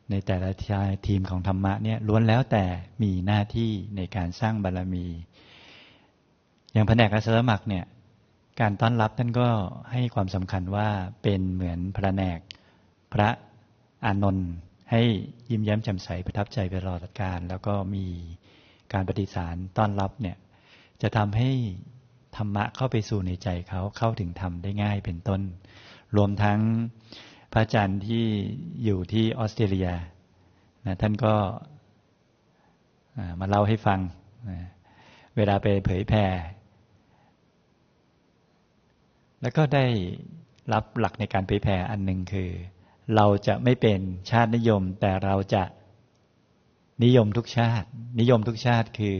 ในแต่ละทีมของธรรมะเนี่ยล้วนแล้วแต่มีหน้าที่ในการสร้างบารมีอย่างแผนกอาสาสมัครเนี่ยการต้อนรับท่านก็ให้ความสำคัญว่าเป็นเหมือนแผนกพระอานนท์ให้ยิ้มแย้มแจ่มใสประทับใจไปตลอดกาลแล้วก็มีการปฏิสารต้อนรับเนี่ยจะทำให้ธรรมะเข้าไปสู่ในใจเขาเข้าถึงธรรมได้ง่ายเป็นต้นรวมทั้งพระอาจารย์ที่อยู่ที่ออสเตรเลียนะท่านก็มาเล่าให้ฟังเวลาไปเผยแผ่แล้วก็ได้รับหลักในการเผยแผ่อันหนึ่งคือเราจะไม่เป็นชาตินิยมแต่เราจะนิยมทุกชาตินิยมทุกชาติคือ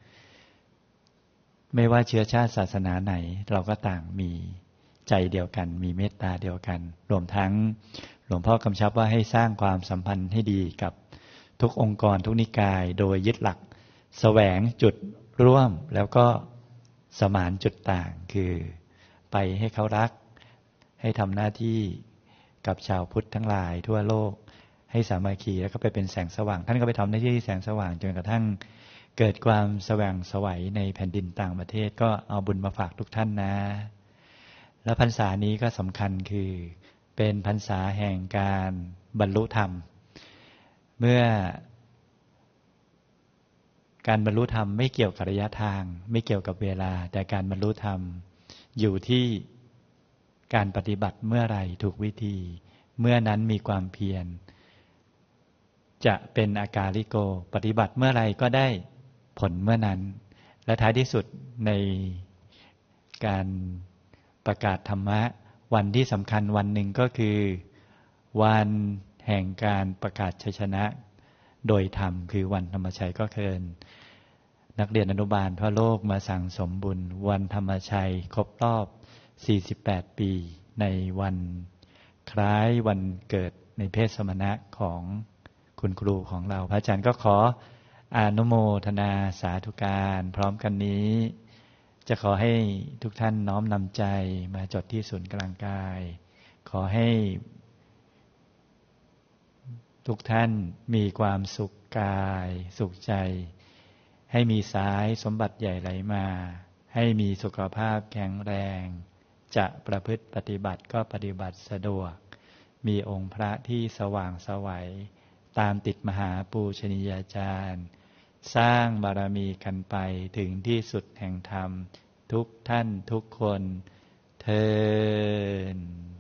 ไม่ว่าเชื้อชาติศาสนาไหนเราก็ต่างมีใจเดียวกันมีเมตตาเดียวกันรวมทั้งหลวงพ่อกำชับว่าให้สร้างความสัมพันธ์ให้ดีกับทุกองค์กรทุกนิกายโดยยึดหลักแสวงจุดร่วมแล้วก็สมานจุดต่างคือไปให้เขารักให้ทำหน้าที่กับชาวพุทธทั้งหลายทั่วโลกให้สามัคคีแล้วก็ไปเป็นแสงสว่างท่านก็ไปทำหน้าที่แสงสว่างจนกระทั่งเกิดความแสวงไสวัยในแผ่นดินต่างประเทศก็เอาบุญมาฝากทุกท่านนะและพรรษานี้ก็สำคัญคือเป็นพรรษาแห่งการบรรลุธรรมเมื่อการบรรลุธรรมไม่เกี่ยวกับระยะทางไม่เกี่ยวกับเวลาแต่การบรรลุธรรมอยู่ที่การปฏิบัติเมื่อไรถูกวิธีเมื่อนั้นมีความเพียรจะเป็นอากาลิโกปฏิบัติเมื่อไรก็ได้ผลเมื่อนั้นและท้ายที่สุดในการประกาศธรรมะวันที่สำคัญวันหนึ่งก็คือวันแห่งการประกาศชัยชนะโดยธรรมคือวันธรรมชัยก็เคินนักเรียนอนุบาลทั่วโลกมาสั่งสมบุญวันธรรมชัยครบรอบ48ปีในวันคล้ายวันเกิดในเพศสมณะของคุณครูของเราพระอาจารย์ก็ขออนุโมทนาสาธุการพร้อมกันนี้จะขอให้ทุกท่านน้อมนำใจมาจดที่ศูนย์กลางกายขอให้ทุกท่านมีความสุขกายสุขใจให้มีสายสมบัติใหญ่ไหลมาให้มีสุขภาพแข็งแรงจะประพฤติปฏิบัติก็ปฏิบัติสะดวกมีองค์พระที่สว่างไสวตามติดมหาปูชนียาจารย์สร้างบารมีกันไปถึงที่สุดแห่งธรรมทุกท่านทุกคนเทอญ